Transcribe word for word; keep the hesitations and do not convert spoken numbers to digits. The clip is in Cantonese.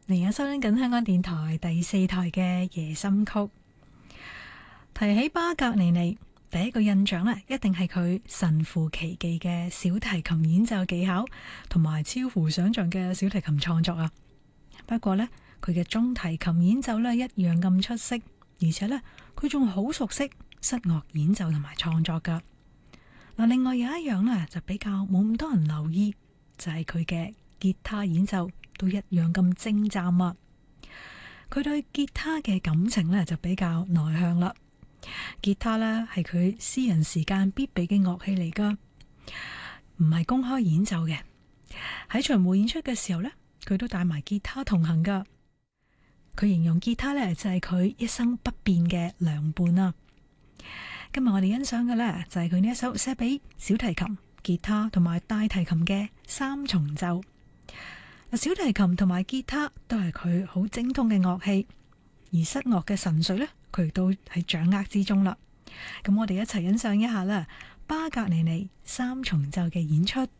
你而家收聽緊香港電台第四台嘅夜心曲。提起巴格尼尼，第一個印象呢，一定係佢神乎其技嘅小提琴演奏技巧，同埋超乎想象嘅小提琴創作啊。不過呢，佢嘅中提琴演奏呢，一樣咁出色，而且呢，佢仲好熟悉室樂演奏同埋創作噶。嗱，另外有一樣呢，就比較冇咁多人留意，就係佢嘅吉他演奏都一樣咁精湛啊。佢對吉他嘅感情呢，就比較內向啦。吉他呢，係佢私人時間必備嘅樂器嚟噶，唔係公開演奏嘅。喺巡迴演出嘅時候呢，佢都帶埋吉他同行噶。佢形容吉他呢，就係佢一生不變嘅良伴啊。今日我哋欣賞嘅呢，就係佢呢一首寫俾小提琴、吉他同埋大提琴嘅三重奏。小提琴同埋吉他都係佢好精通嘅樂器，而室樂嘅神髓呢，佢亦都喺掌握之中啦。咁我哋一齊欣賞一下啦，巴格尼尼三重奏嘅演出。